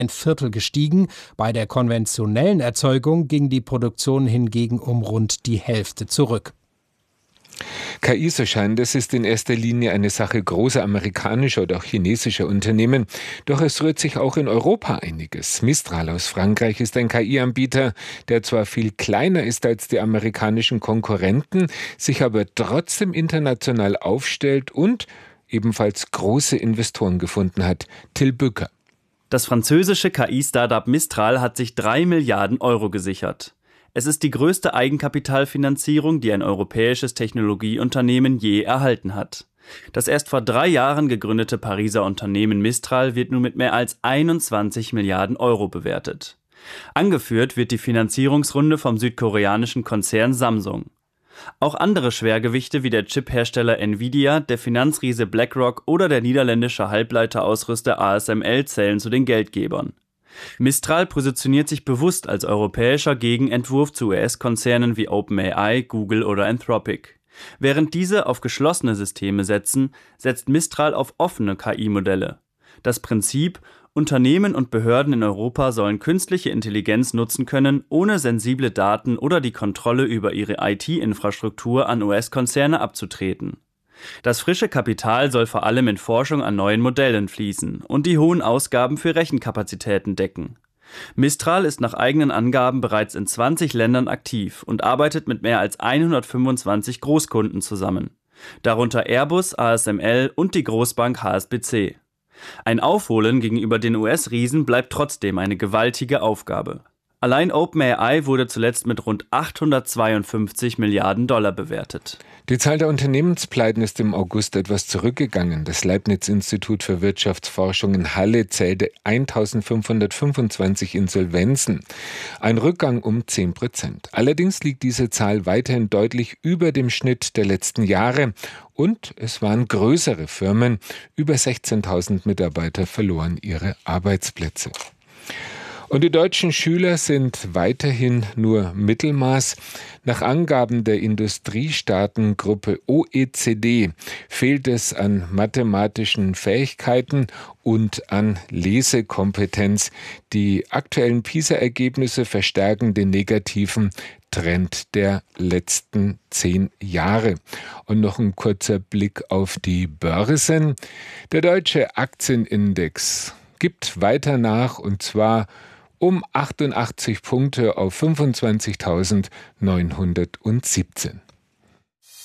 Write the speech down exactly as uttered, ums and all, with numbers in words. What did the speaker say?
ein Viertel gestiegen. Bei der konventionellen Erzeugung ging die Produktion hingegen um rund die Hälfte zurück. K I, so scheint es, ist in erster Linie eine Sache großer amerikanischer oder auch chinesischer Unternehmen. Doch es rührt sich auch in Europa einiges. Mistral aus Frankreich ist ein K I-Anbieter, der zwar viel kleiner ist als die amerikanischen Konkurrenten, sich aber trotzdem international aufstellt und ebenfalls große Investoren gefunden hat. Till Bücker. Das französische K I-Startup Mistral hat sich drei Milliarden Euro gesichert. Es ist die größte Eigenkapitalfinanzierung, die ein europäisches Technologieunternehmen je erhalten hat. Das erst vor drei Jahren gegründete Pariser Unternehmen Mistral wird nun mit mehr als einundzwanzig Milliarden Euro bewertet. Angeführt wird die Finanzierungsrunde vom südkoreanischen Konzern Samsung. Auch andere Schwergewichte wie der Chiphersteller Nvidia, der Finanzriese BlackRock oder der niederländische Halbleiterausrüster A S M L zählen zu den Geldgebern. Mistral positioniert sich bewusst als europäischer Gegenentwurf zu U S-Konzernen wie OpenAI, Google oder Anthropic. Während diese auf geschlossene Systeme setzen, setzt Mistral auf offene K I-Modelle. Das Prinzip: Unternehmen und Behörden in Europa sollen künstliche Intelligenz nutzen können, ohne sensible Daten oder die Kontrolle über ihre I T-Infrastruktur an U S-Konzerne abzutreten. Das frische Kapital soll vor allem in Forschung an neuen Modellen fließen und die hohen Ausgaben für Rechenkapazitäten decken. Mistral ist nach eigenen Angaben bereits in zwanzig Ländern aktiv und arbeitet mit mehr als hundertfünfundzwanzig Großkunden zusammen, darunter Airbus, A S M L und die Großbank H S B C. Ein Aufholen gegenüber den U S-Riesen bleibt trotzdem eine gewaltige Aufgabe. Allein OpenAI wurde zuletzt mit rund achthundertzweiundfünfzig Milliarden Dollar bewertet. Die Zahl der Unternehmenspleiten ist im August etwas zurückgegangen. Das Leibniz-Institut für Wirtschaftsforschung in Halle zählte eintausendfünfhundertfünfundzwanzig Insolvenzen. Ein Rückgang um zehn Prozent. Allerdings liegt diese Zahl weiterhin deutlich über dem Schnitt der letzten Jahre. Und es waren größere Firmen. Über sechzehntausend Mitarbeiter verloren ihre Arbeitsplätze. Und die deutschen Schüler sind weiterhin nur Mittelmaß. Nach Angaben der Industriestaatengruppe O E C D fehlt es an mathematischen Fähigkeiten und an Lesekompetenz. Die aktuellen PISA-Ergebnisse verstärken den negativen Trend der letzten zehn Jahre. Und noch ein kurzer Blick auf die Börsen. Der deutsche Aktienindex gibt weiter nach, und zwar um achtundachtzig Punkte auf fünfundzwanzigtausendneunhundertsiebzehn.